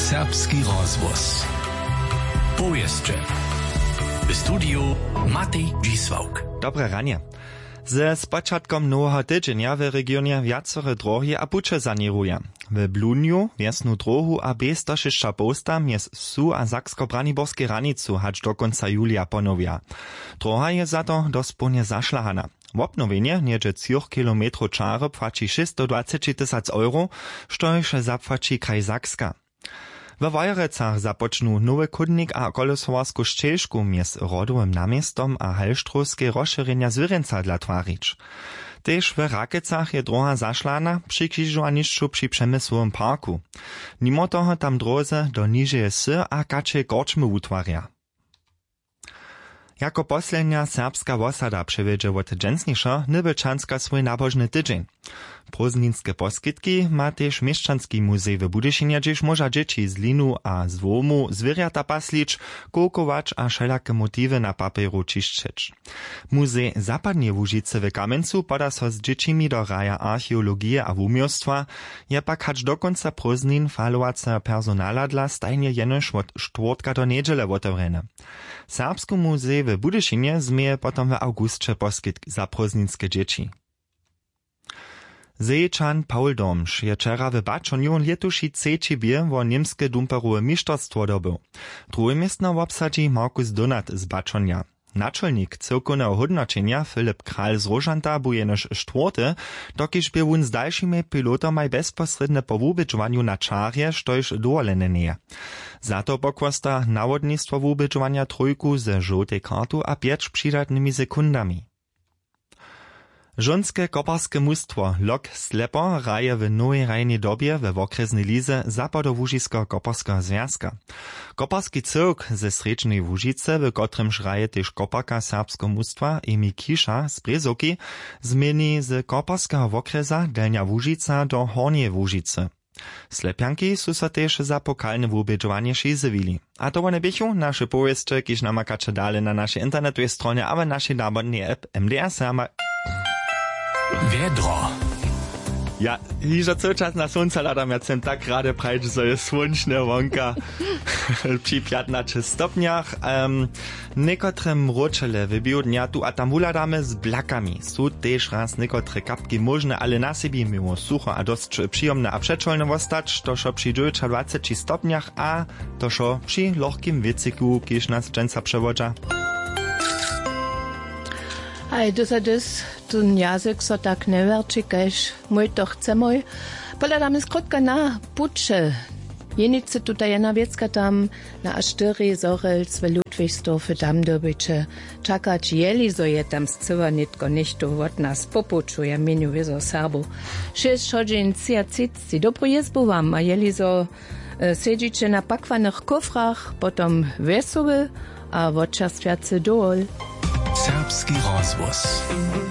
Serbski rozhłos. Powieszcze. W studiu Matej Dzisłauk. Dobre ranie. Ze spočatkom nowego tydzienia w regionie wiacore drogi a pucze saniruje. W Bluniu wiesnu drogu a bez došišća posta mjez Su a Saksko-Braniborskie ranicu hać do końca julia ponowia. Droga je za to dosłownie zaszlahana. W obnowienie niedzie 3 kilometrów czary płaci 620 000 euro, što już zapłaci kraj Sakska. W Wojerecach započnu nowy chodnik a kolosowarsku ścieżku mjez Rodowym namiestom a Halštrovskie rozszerzenia Zwyrenca dla twarić. Tež w Rakecach je droga zašlana przy križowaniscu przy Przemysłowym parku. Mimo toho tam drodze do nižeje sy a kače korčmy utwarja. Jako poslednia serbska wosada przewiedzie od dżensnisza Nybelčanska swój nabożny tydzień. Prózdninske poskitki ma też Mieszczanski muzej w Budyšinie, gdzież może dzieci z linu a z womu zwierzęta paslić, kołkować a wszelakie motywy na papieru czyszczyć. Muzej Zapadnie Łužice w Kamencu poda so z dziećmi do raja archeologii a wumiostwa, je pak hacz do końca prózdnin falowace personala dla stajnie jenoż od czwartka do niedziele otewrene. Serbsku muzej w Budyšinie zmieje potom w augustce poskitki za prózdninske dzieci. Zejčan Paul Domš je wczera w Bačonju letuši trzeci bier wo niemskie dumperowe mistrzostwo dobył. Drugie miejsce obsadzi Markus Donat z Bačonja. Naczelnik cyrkownego hodnoczenia Filip Kral z Rožanta był jenoż czwarty, dokiż był on z dalszymi pilotami bezpośrednio po wubidżowaniu na czarje, štož dowolene nie. Za to pokłasta nawodnictwo wubidżowania trójku ze żółtej kartu a 5 przydatnymi sekundami. Żonskie koparskie mustwo Lok Slepo raje w nowej rajnej dobie we okresnej lize Zapadowužiskiego koparskiego związka. Koparski cyrk ze Srečnej Łužice, w kotrymż raje też koparka serbskiego mustwa Emi Kisza z Brezoki, zmieni z koparskiego okresa Delnia Łužica do Hornie Łužice. Slepianki su so też za pokalne wubidżowanie šizewili. A to one bychu nasze powieszcze, kiż namakacze dalej na naszej internetowej stronie, a w naszej nabodnej app MDR Serma. Wiedro. Ja, hižo cały czas na słońce ladam, ja chcem tak rade prajć, że jest słoneczne wonka przy 15 stopniach. Niekotre mroczele wybiją dnia tu a tam uladamy z blakami. Są też raz niekotre kapki możne, ale na sobie mimo sucho a dość przyjemne a przeczolne wostać, to szo przy 20 stopniach, a to szo przy lohkim wiecyku, kiż nas dżęca przewodza. Aj, dosades, ten jazyk so tak ne verči, kaž mój to chce mój. Poladamy skrótka na pucze. Jenice tutaj jedna wiecka tam na A4 Zorelc w Ludwigsdorfie tam dobycze. Czakać jeli, zo je tam zcyła nitko nichtu od nas popuczuje meniu wiezo Serbu. 6 godzin ciacici. Dobro jezbu wam, a jeli zo siedzicie na pakwanych kofrach, potom wesoły, a wodczas dol. Serbski rozhłos.